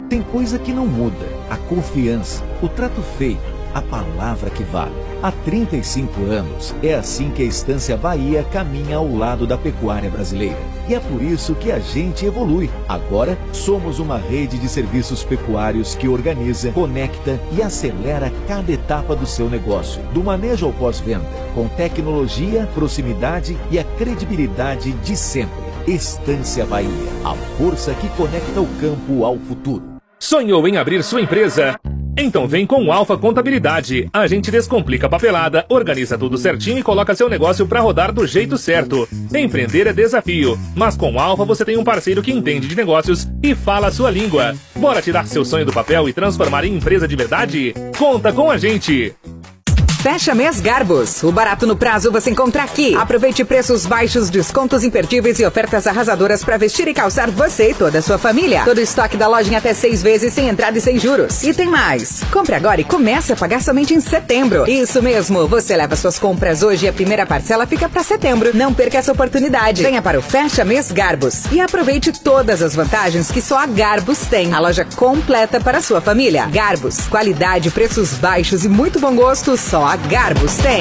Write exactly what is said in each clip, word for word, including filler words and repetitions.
Tem coisa que não muda: a confiança, o trato feito, a palavra que vale. Há trinta e cinco anos, é assim que a Estância Bahia caminha ao lado da pecuária brasileira. E é por isso que a gente evolui. Agora, somos uma rede de serviços pecuários que organiza, conecta e acelera cada etapa do seu negócio, do manejo ao pós-venda, com tecnologia, proximidade e a credibilidade de sempre. Estância Bahia, a força que conecta o campo ao futuro. Sonhou em abrir sua empresa? Então vem com o Alfa Contabilidade. A gente descomplica a papelada, organiza tudo certinho e coloca seu negócio para rodar do jeito certo. Empreender é desafio, mas com o Alfa você tem um parceiro que entende de negócios e fala a sua língua. Bora tirar seu sonho do papel e transformar em empresa de verdade? Conta com a gente! Fecha Mês Garbos. O barato no prazo você encontra aqui. Aproveite preços baixos, descontos imperdíveis e ofertas arrasadoras para vestir e calçar você e toda a sua família. Todo o estoque da loja em até seis vezes sem entrada e sem juros. E tem mais. Compre agora e comece a pagar somente em setembro. Isso mesmo. Você leva suas compras hoje e a primeira parcela fica para setembro. Não perca essa oportunidade. Venha para o Fecha Mês Garbos e aproveite todas as vantagens que só a Garbos tem. A loja completa para a sua família. Garbos. Qualidade, preços baixos e muito bom gosto só a Garbos tem.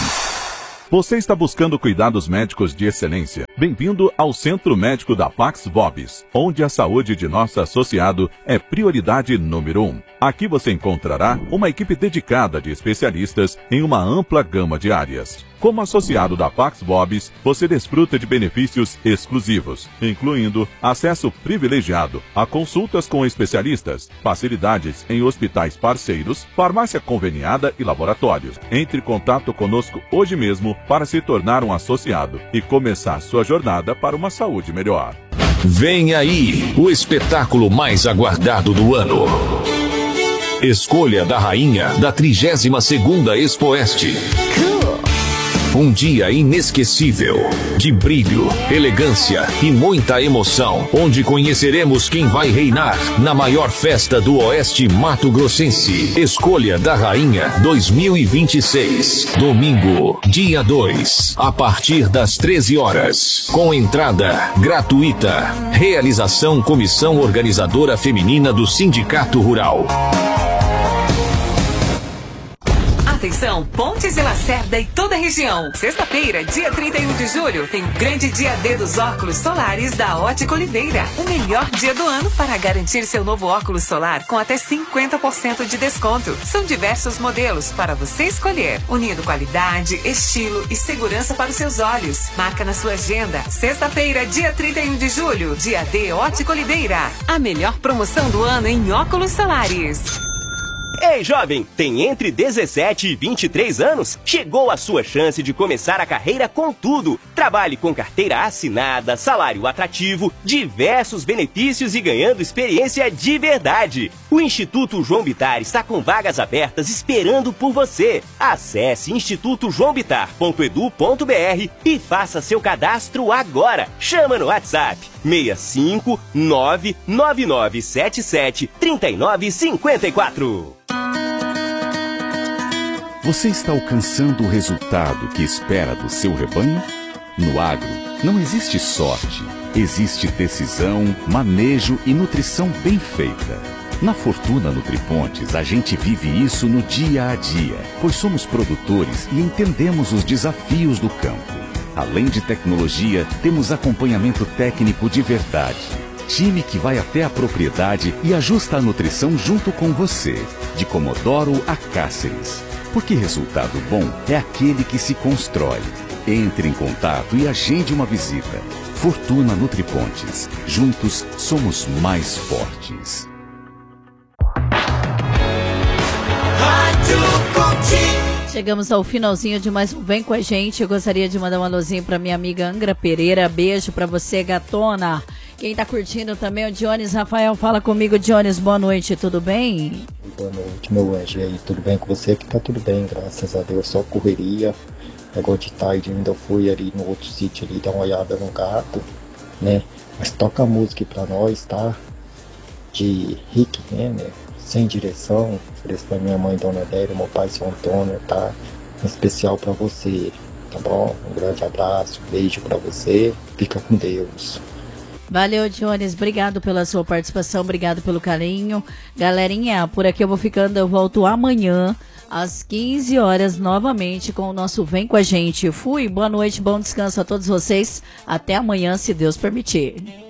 Você está buscando cuidados médicos de excelência? Bem-vindo ao Centro Médico da Pax Vobis, onde a saúde de nosso associado é prioridade número um. Aqui você encontrará uma equipe dedicada de especialistas em uma ampla gama de áreas. Como associado da Pax Vobis, você desfruta de benefícios exclusivos, incluindo acesso privilegiado a consultas com especialistas, facilidades em hospitais parceiros, farmácia conveniada e laboratórios. Entre em contato conosco hoje mesmo para se tornar um associado e começar sua jornada para uma saúde melhor. Vem aí o espetáculo mais aguardado do ano. Escolha da rainha da trigésima segunda Expoeste. Um dia inesquecível, de brilho, elegância e muita emoção, onde conheceremos quem vai reinar na maior festa do Oeste Mato Grossense. Escolha da Rainha dois mil e vinte e seis, domingo, dia dois, a partir das treze horas, com entrada gratuita. Realização Comissão Organizadora Feminina do Sindicato Rural. Atenção, Pontes e Lacerda e toda a região. Sexta-feira, dia trinta e um de julho, tem o grande dia D dos óculos solares da Ótica Oliveira. O melhor dia do ano para garantir seu novo óculos solar com até cinquenta por cento de desconto. São diversos modelos para você escolher, unindo qualidade, estilo e segurança para os seus olhos. Marca na sua agenda. Sexta-feira, dia trinta e um de julho, dia D Ótica Oliveira. A melhor promoção do ano em óculos solares. Ei, jovem, tem entre dezessete e vinte e três anos? Chegou a sua chance de começar a carreira com tudo. Trabalhe com carteira assinada, salário atrativo, diversos benefícios e ganhando experiência de verdade. O Instituto João Bittar está com vagas abertas esperando por você. Acesse instituto joão bittar ponto edu ponto br e faça seu cadastro agora. Chama no WhatsApp seis cinco nove nove nove sete sete três nove cinco quatro. Você está alcançando o resultado que espera do seu rebanho? No agro, não existe sorte, existe decisão, manejo e nutrição bem feita. Na Fortuna Nutripontes, a gente vive isso no dia a dia, pois somos produtores e entendemos os desafios do campo. Além de tecnologia, temos acompanhamento técnico de verdade. Time que vai até a propriedade e ajusta a nutrição junto com você, de Comodoro a Cáceres. Porque resultado bom é aquele que se constrói. Entre em contato e agende uma visita. Fortuna Nutripontes. Juntos somos mais fortes. Chegamos ao finalzinho de mais um Vem Com a Gente. Eu gostaria de mandar um alôzinho para minha amiga Angra Pereira. Beijo para você, gatona. Quem tá curtindo também é o Dionis Rafael. Fala comigo, Dionis. Boa noite, tudo bem? Boa noite, meu anjo. E aí, tudo bem com você? Aqui tá tudo bem, graças a Deus. Só correria. Agora de tarde ainda fui ali no outro sítio ali dar uma olhada no gato, né? Mas toca a música aí pra nós, tá? De Rick Renner, Sem Direção. Ofereço pra minha mãe, Dona Adélia, meu pai, seu Antônio, tá? Um especial pra você, tá bom? Um grande abraço, beijo pra você. Fica com Deus. Valeu, Jones. Obrigado pela sua participação, obrigado pelo carinho. Galerinha, por aqui eu vou ficando, eu volto amanhã às quinze horas novamente com o nosso Vem Com a Gente. Fui, boa noite, bom descanso a todos vocês. Até amanhã, se Deus permitir.